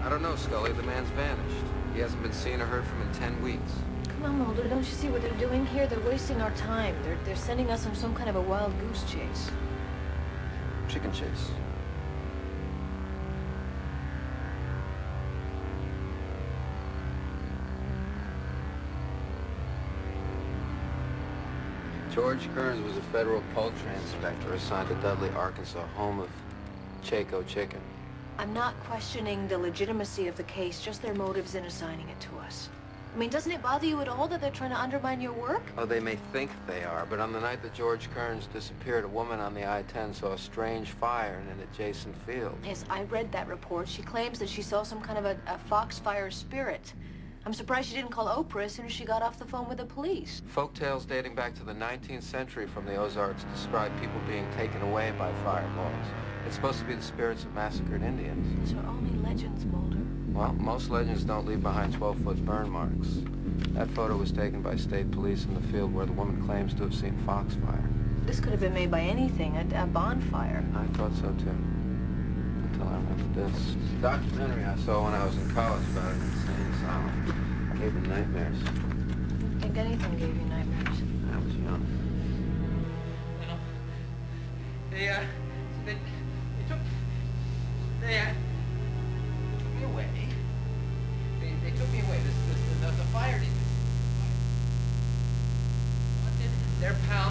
I don't know, Scully. The man's vanished. He hasn't been seen or heard from in 10 weeks. Come on, Mulder, don't you see what they're doing here? They're wasting our time. They're sending us on some kind of a wild goose chase. Chicken chase. George Kearns was a federal poultry inspector assigned to Dudley, Arkansas, home of Chaco Chicken. I'm not questioning the legitimacy of the case, just their motives in assigning it to us. I mean, doesn't it bother you at all that they're trying to undermine your work? Oh, they may think they are, but on the night that George Kearns disappeared, a woman on the I-10 saw a strange fire in an adjacent field. Yes, I read that report. She claims that she saw some kind of a foxfire spirit. I'm surprised she didn't call Oprah as soon as she got off the phone with the police. Folk tales dating back to the 19th century from the Ozarks describe people being taken away by fireballs. It's supposed to be the spirits of massacred Indians. Those are only legends, Mulder. Well, most legends don't leave behind 12-foot burn marks. That photo was taken by state police in the field where the woman claims to have seen foxfire. This could have been made by anything, a bonfire. I thought so, too. Until I remembered this documentary I saw when I was in college about an insane asylum. Gave me nightmares. I think anything gave you nightmares. I was young. You know, they took me away. They took me away. The fire didn't. Their pal